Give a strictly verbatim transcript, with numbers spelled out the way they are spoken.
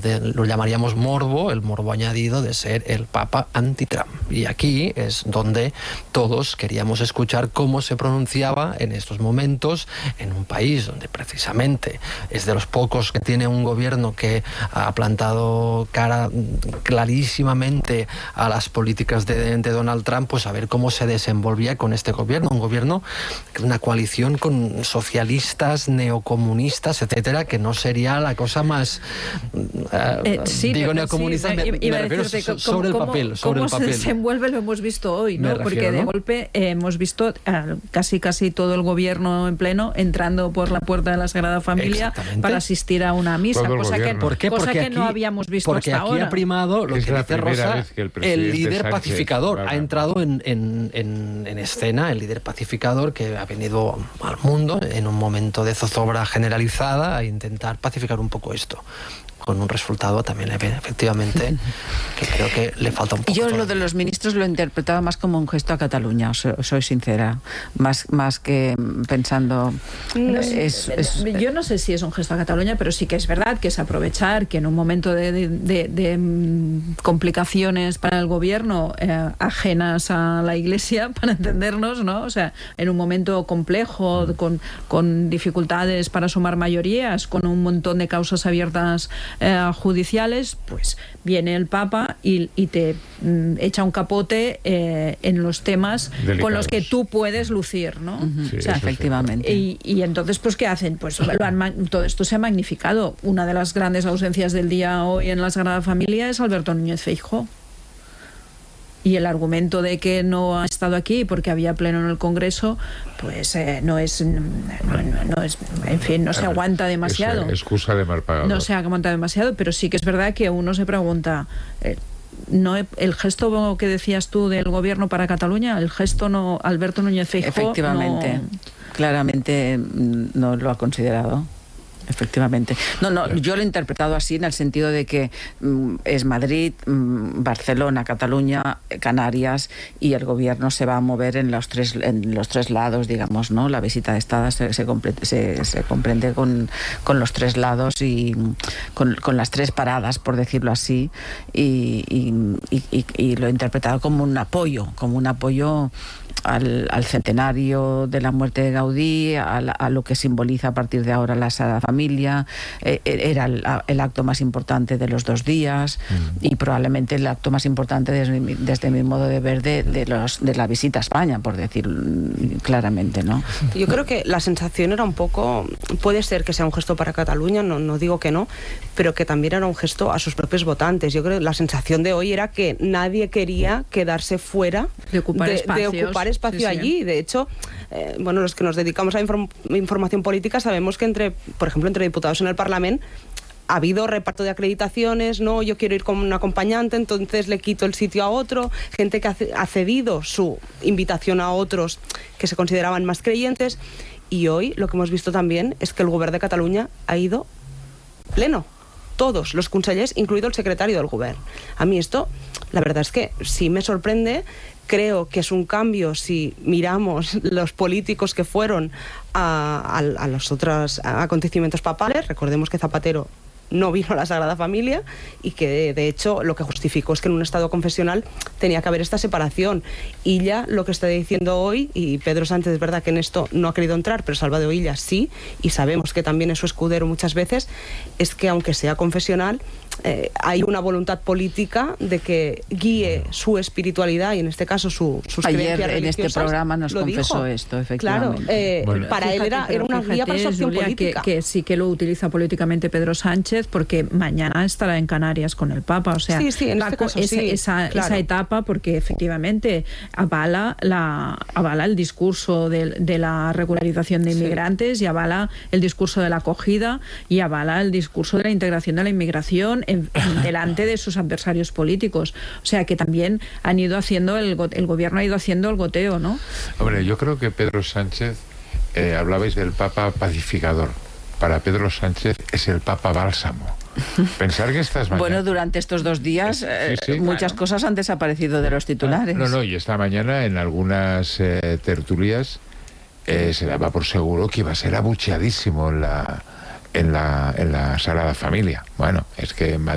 de, lo llamaríamos morbo, el morbo añadido de ser el Papa anti-Trump. Y aquí es donde todos queríamos escuchar cómo se pronunciaba en estos momentos en un país donde precisamente es de los pocos que tiene un gobierno que ha plantado cara clarísimamente a las políticas de, de Donald Trump, pues a ver cómo se desenvolvía con este gobierno, un gobierno, una coalición con socialistas, neocomunistas, etcétera, que no sería la cosa más uh, eh, sí, digo neocomunistas, sí, me, iba me a refiero decirte, so, sobre cómo, el papel, sobre cómo el papel. se desenvuelve lo hemos visto hoy, ¿no? Me refiero, porque de ¿no? golpe eh, hemos visto uh, casi casi todo el gobierno en pleno entrando por la puerta de la Sagrada Familia para asistir a una misa, cosa que, ¿Por qué? cosa porque que aquí, no habíamos visto porque hasta aquí ahora. ha primado lo es que dice Rosa, que el, el líder Sánchez, pacificador. claro. Ha entrado en, en, en, en escena el líder pacificador que ha venido al mundo en un momento de zozobra generalizada a intentar pacificar un poco esto, con un resultado también efectivamente que creo que le falta un poco. Yo lo de los ministros lo interpretaba más como un gesto a Cataluña, soy, soy sincera, más, más que pensando... No, es, es, yo no sé si es un gesto a Cataluña, pero sí que es verdad que es aprovechar que en un momento de, de, de, de complicaciones para el gobierno eh, ajenas a la Iglesia, para entendernos, ¿no? O sea, en un momento complejo, con, con dificultades para sumar mayorías, con un montón de causas abiertas Eh, judiciales, pues viene el Papa y, y te mm, echa un capote eh, en los temas delicados con los que tú puedes lucir, ¿no? Uh-huh. Sí, o sea, efectivamente. Y, y entonces, pues, ¿qué hacen? Pues lo han, todo esto se ha magnificado. Una de las grandes ausencias del día hoy en la Sagrada Familia es Alberto Núñez Feijóo. Y el argumento de que no ha estado aquí porque había pleno en el Congreso, pues eh, no es, no, no, no es, en fin, no se aguanta demasiado. Es excusa de mal pagador. No se aguanta demasiado, pero sí que es verdad que uno se pregunta, eh, no el gesto que decías tú del gobierno para Cataluña, el gesto no, Alberto Núñez Feijóo, efectivamente, no... claramente no lo ha considerado. Efectivamente. No, no, yo lo he interpretado así en el sentido de que mm, es Madrid, mm, Barcelona, Cataluña, Canarias, y el gobierno se va a mover en los tres, en los tres lados, digamos, ¿no? La visita de Estado se, se, se, se comprende con, con los tres lados y con, con las tres paradas, por decirlo así, y, y, y, y lo he interpretado como un apoyo, como un apoyo Al, al centenario de la muerte de Gaudí, a, la, a lo que simboliza a partir de ahora la Sagrada Familia. Eh, era el, el acto más importante de los dos días mm. y probablemente el acto más importante desde, desde mi modo de ver de, de, los, de la visita a España, por decir claramente, ¿no? Yo creo que la sensación era un poco, puede ser que sea un gesto para Cataluña, no, no digo que no, pero que también era un gesto a sus propios votantes. Yo creo que la sensación de hoy era que nadie quería quedarse fuera de ocupar de, espacios. De ocupar espacio sí, allí. Sí. De hecho, eh, bueno, los que nos dedicamos a inform información política sabemos que entre, por ejemplo, entre diputados en el Parlamento ha habido reparto de acreditaciones, no, yo quiero ir con un acompañante, entonces le quito el sitio a otro, gente que ha cedido su invitación a otros que se consideraban más creyentes, y hoy lo que hemos visto también es que el Govern de Cataluña ha ido pleno. Todos los consellers, incluido el secretario del Govern. A mí esto, la verdad es que sí me sorprende. Creo que es un cambio si miramos los políticos que fueron a, a, a los otros acontecimientos papales. Recordemos que Zapatero no vino a la Sagrada Familia y que de hecho lo que justificó es que en un estado confesional tenía que haber esta separación. Illa lo que está diciendo hoy, y Pedro Sánchez es verdad que en esto no ha querido entrar, pero Salvador Illa sí, y sabemos que también es su escudero muchas veces, es que aunque sea confesional, eh, hay una voluntad política de que guíe su espiritualidad y en este caso su, sus Ayer creencias religiosas. En este programa nos confesó dijo. esto, efectivamente. Claro, eh, bueno. para fíjate, él era, era una fíjate, guía para su acción Julia, política. Que, que sí que lo utiliza políticamente Pedro Sánchez, porque mañana estará en Canarias con el Papa, o sea, sí, sí, en este caso, esa, sí, esa, claro. esa etapa, porque efectivamente avala, la, avala el discurso de, de la regularización de inmigrantes, sí. y avala el discurso de la acogida, y avala el discurso de la integración de la inmigración en, en delante de sus adversarios políticos. O sea que también han ido haciendo, el, el gobierno ha ido haciendo el goteo, ¿no? Hombre, yo creo que Pedro Sánchez, eh, hablabais del Papa pacificador. Para Pedro Sánchez es el Papa bálsamo. Pensar que estas mañanas... Bueno, durante estos dos días eh, sí, sí, muchas claro. cosas han desaparecido de los titulares. No, no, y esta mañana en algunas eh, tertulias eh, se daba por seguro que iba a ser abucheadísimo en la, en la, en la Sagrada Familia. Bueno, es que en Madrid